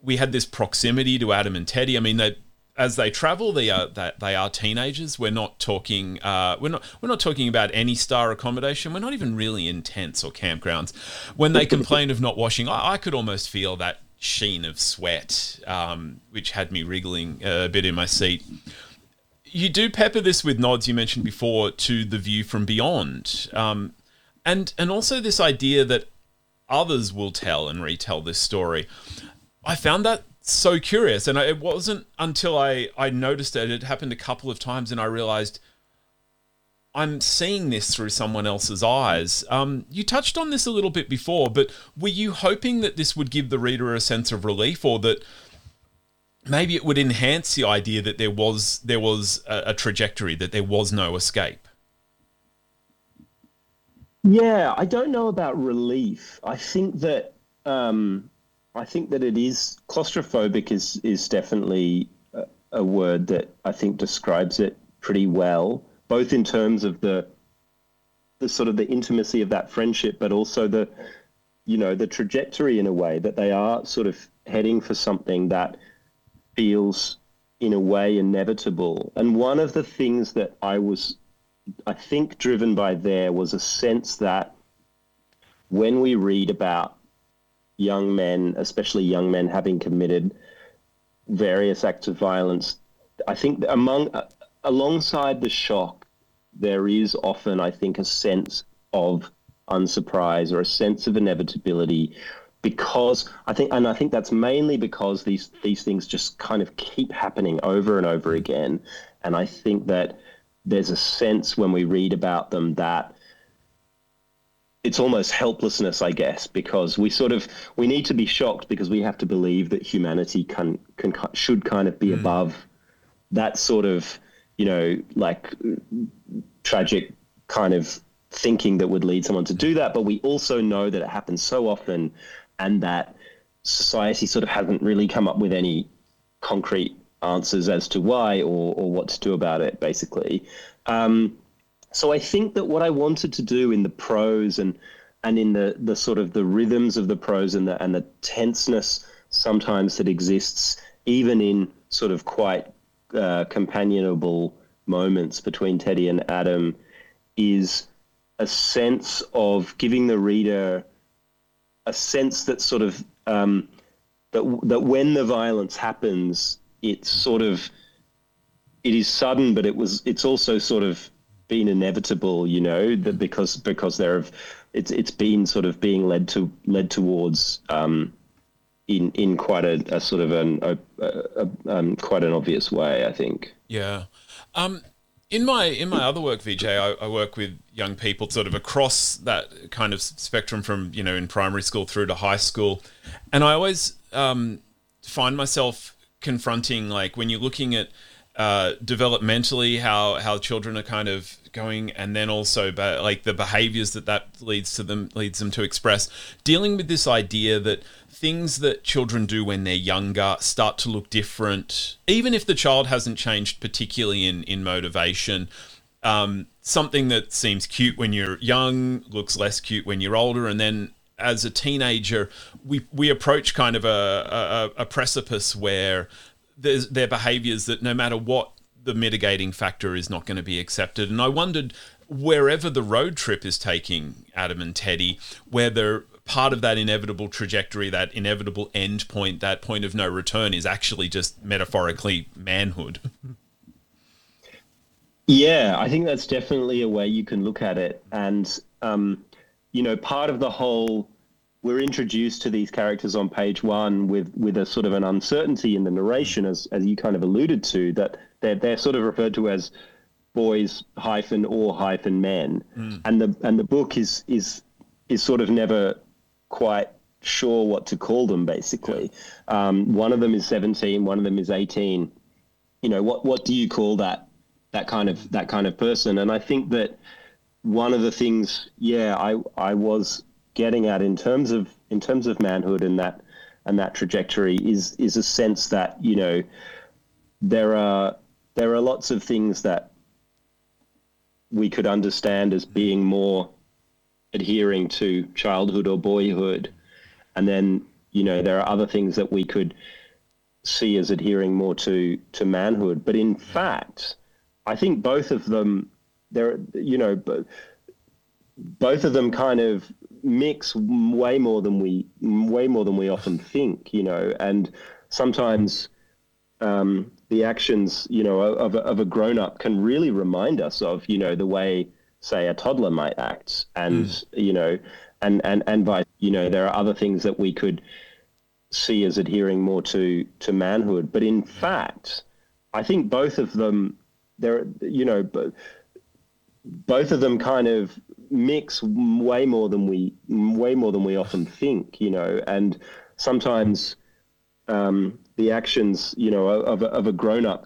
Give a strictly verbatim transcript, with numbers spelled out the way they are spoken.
we had this proximity to Adam and Teddy. I mean, they, as they travel, they are that they are teenagers. We're not talking. Uh, we're not. We're not talking about any star accommodation. We're not even really in tents or campgrounds. When they complained of not washing, I, I could almost feel that sheen of sweat, um, which had me wriggling a bit in my seat. You do pepper this with nods you mentioned before to The View from Beyond, um, and and also this idea that others will tell and retell this story. I found that so curious, and it wasn't until I, I noticed it, it happened a couple of times, and I realized I'm seeing this through someone else's eyes. Um, you touched on this a little bit before, but were you hoping that this would give the reader a sense of relief, or that maybe it would enhance the idea that there was there was a, a trajectory, that there was no escape? Yeah, I don't know about relief. I think that... Um... I think that it is claustrophobic is is definitely a, a word that I think describes it pretty well, both in terms of the the sort of the intimacy of that friendship, but also the, you know, the trajectory in a way that they are sort of heading for something that feels in a way inevitable. And one of the things that I was, I think, driven by there was a sense that when we read about young men, especially young men having committed various acts of violence, I think among uh, alongside the shock, there is often, I think, a sense of unsurprise or a sense of inevitability, because I think, and I think that's mainly because these these things just kind of keep happening over and over again. And I think that there's a sense when we read about them that it's almost helplessness, I guess, because we sort of, we need to be shocked because we have to believe that humanity can, can should kind of be mm. above that sort of, you know, like tragic kind of thinking that would lead someone to do that. But we also know that it happens so often, and that society sort of hasn't really come up with any concrete answers as to why or, or what to do about it, basically. Um, So I think that what I wanted to do in the prose and and in the, the sort of the rhythms of the prose and the and the tenseness sometimes that exists even in sort of quite uh, companionable moments between Teddy and Adam is a sense of giving the reader a sense that sort of um, that that when the violence happens, it's sort of it is sudden, but it was it's also sort of been inevitable, you know, that because because there have it's it's been sort of being led to led towards um, in in quite a, a sort of an a, a, um, quite an obvious way, I think. Yeah. Um, in my in my other work, V J, I, I work with young people sort of across that kind of spectrum from, you know, in primary school through to high school, and I always um, find myself confronting, like, when you're looking at uh, developmentally how how children are kind of going, and then also but like the behaviors that that leads to them leads them to express, dealing with this idea that things that children do when they're younger start to look different, even if the child hasn't changed particularly in in motivation. Um, something that seems cute when you're young looks less cute when you're older, and then as a teenager we we approach kind of a a, a precipice where there's there are behaviors that no matter what the mitigating factor is not going to be accepted. And I wondered, wherever the road trip is taking Adam and Teddy, whether part of that inevitable trajectory, that inevitable end point, that point of no return is actually just metaphorically manhood. Yeah, I think that's definitely a way you can look at it. And, um, you know, part of the whole, we're introduced to these characters on page one with, with a sort of an uncertainty in the narration, as, as you kind of alluded to, that they're, they're sort of referred to as boys hyphen or hyphen men. Mm. And the, and the book is, is, is sort of never quite sure what to call them, basically. Yeah. Um, one of them is seventeen, one of them is eighteen. You know, what, what do you call that, that kind of, that kind of person? And I think that one of the things, yeah, I, I was getting at in terms of, in terms of manhood and that, and that trajectory is, is a sense that, you know, there are, there are lots of things that we could understand as being more adhering to childhood or boyhood. And then, you know, there are other things that we could see as adhering more to to manhood. But in fact, I think both of them, they're, you know, both of them kind of mix way more than we way more than we often think, you know, and sometimes um, the actions, you know, of, of a grown-up can really remind us of, you know, the way, say, a toddler might act, and mm. you know, and and and by, you know, there are other things that we could see as adhering more to to manhood. But in fact, I think both of them, they're, you know, both of them kind of mix way more than we way more than we often think, you know, and sometimes um, the actions, you know, of a, of a grown-up